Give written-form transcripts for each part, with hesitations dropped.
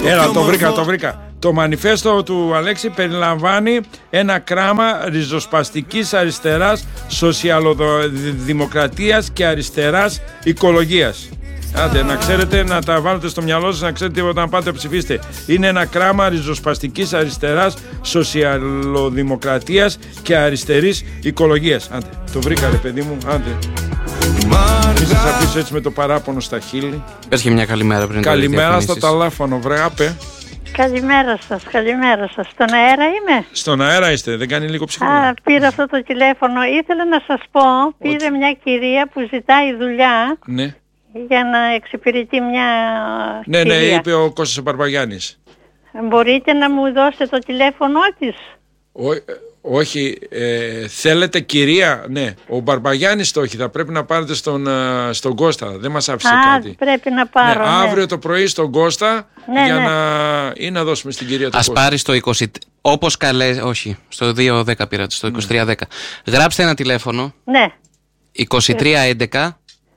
Έλα, το βρήκα. Το μανιφέστο του Αλέξη περιλαμβάνει ένα κράμα ριζοσπαστικής αριστεράς, σοσιαλδημοκρατίας και αριστεράς οικολογίας. Άντε, να ξέρετε, να τα βάλετε στο μυαλό σας, να ξέρετε όταν πάτε ψηφίστε. Είναι ένα κράμα ριζοσπαστικής αριστεράς, σοσιαλδημοκρατίας και αριστερής οικολογίας. Άντε, το βρήκα ρε παιδί μου, άντε. Μη σας αφήσω έτσι με το παράπονο στα χείλη. Πες και μια καλημέρα πριν. Καλημέρα στο τηλέφωνο, βρε άπε. Καλημέρα σας. Στον αέρα είμαι. Στον αέρα είστε, δεν κάνει λίγο ψυχολογία. Πήρα αυτό το τηλέφωνο. Ήθελα να σας πω, πήρε μια κυρία που ζητάει δουλειά. Ναι. Για να εξυπηρετεί μια Ναι, είπε ο Κώστας ο Μπαρμπαγιάννης. Μπορείτε να μου δώσετε το τηλέφωνο της? Όχι, θέλετε κυρία, ναι. Ο Μπαρμπαγιάννης το όχι, θα πρέπει να πάρετε στον Κώστα, δεν μας άφησε κάτι. Πρέπει να πάρω, ναι. Αύριο το πρωί στον Κώστα, για να δώσουμε στην κυρία του Κώστα. Ας πάρει στο 20, όπως καλέ, όχι, στο 210 πήρατε, στο 2310. Γράψτε ένα τηλέφωνο. Ναι. 2311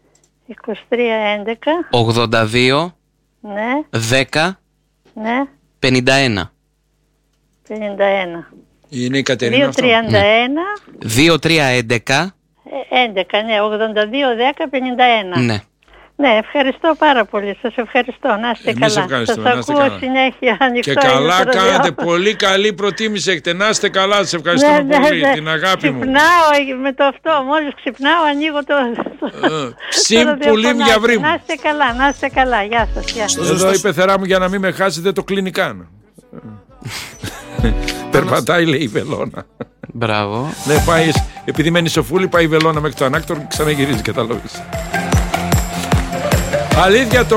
82 ναι. 10 ναι. 51. Είναι η Κατερίνα 231 2311 ναι, 82 10 51. Ναι. Ναι, ευχαριστώ πάρα πολύ. Σας ευχαριστώ. Να είστε καλά. Σας ακούω συνέχεια ανοιχτό. Και καλά κάνετε. Πολύ καλή προτίμηση έχετε. Να είστε καλά. Σας ευχαριστούμε πολύ. Την αγάπη μου. Ξυπνάω με το αυτό. Μόλις ξυπνάω ανοίγω το... Ψιμ πουλίμ για βρήμ. Να είστε καλά. Γεια σας. Εδώ η πεθερά μου για να μην με χάσετε το κλινικά. Περπατάει λέει η βελόνα. Μπράβο. Ναι, πάει, επειδή μένει σοφούλη, πάει η βελόνα μέχρι το ανάκτορο και ξαναγυρίζει, καταλάβεις. Αλήθεια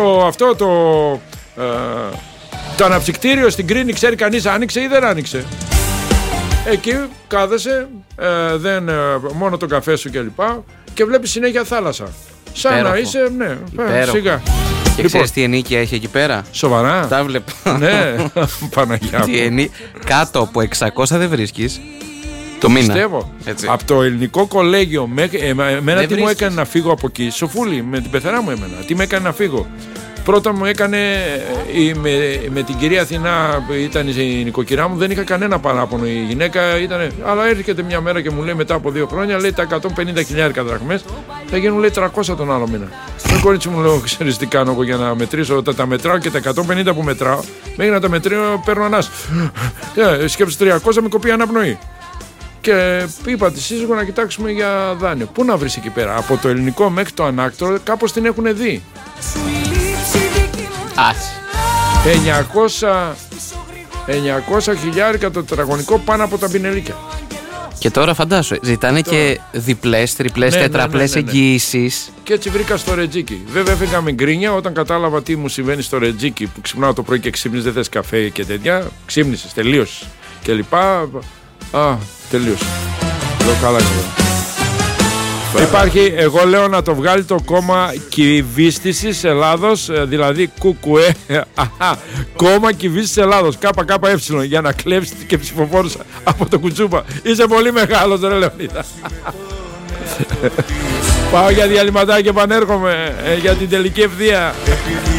το αναψυκτήριο στην Κρίνη, ξέρει κανείς άνοιξε ή δεν άνοιξε? Εκεί κάθεσαι, μόνο τον καφέ σου και βλέπεις συνέχεια θάλασσα. Σαν υπέροχο. Να είσαι, ναι, σιγά. Και ξέρεις τι ενίκεια έχει εκεί πέρα? Σοβαρά? Τα βλέπω. Ναι, Παναγιά μου. Κάτω από 600 δεν βρίσκεις το μήνα. Πιστεύω. Από το ελληνικό κολέγιο, εμένα τι μου έκανε να φύγω από εκεί? Σοφούλη, με την πεθερά μου εμένα. Τι με έκανε να φύγω? Πρώτα μου έκανε με την κυρία Αθηνά, ήταν η νοικοκυρά μου, δεν είχα κανένα παράπονο. Η γυναίκα ήταν. Αλλά έρχεται μια μέρα και μου λέει μετά από 2 χρόνια, λέει τα 150.000 δραχμές θα γίνουν, λέει, 300 τον άλλο μήνα. Το κορίτσι μου λέω, ξέρεις τι κάνω εγώ για να μετρήσω? Τα μετράω και τα 150 που μετράω, μέχρι να τα μετρήσω παίρνω ανάσα. Σκέψου 300 με κοπεί αναπνοή. Και είπα τη σύζυγο να κοιτάξουμε για δάνειο. Πού να βρεις εκεί πέρα? Από το ελληνικό μέχρι το ανάκτορο κάπως την έχουν δει. 900 χιλιάρικα το τετραγωνικό πάνω από τα πινελίκια. Και τώρα φαντάσου, ζητάνε και διπλές, τριπλές, τετραπλές εγγυήσεις. Και έτσι βρήκα στο Ρετζίκι. Βέβαια έφυγα με γκρίνια όταν κατάλαβα τι μου συμβαίνει στο Ρετζίκι, που ξυπνάω το πρωί και ξύπνεις, δεν θες καφέ και τέτοια. Ξύπνησες, τελείωσες και λοιπά. Τελείωσε. Λέω καλά είναι. Υπάρχει, εγώ λέω να το βγάλει το κόμμα κυβίστησης Ελλάδος, δηλαδή ΚΚΕ, κόμμα κυβίστησης Ελλάδος, ΚΚΕ, για να κλέψει και ψηφοφόρους από το κουτσούπα. Είσαι πολύ μεγάλος ρε Λεωνίδα. Πάω για διαλυματάκι και επανέρχομαι για την τελική ευθεία.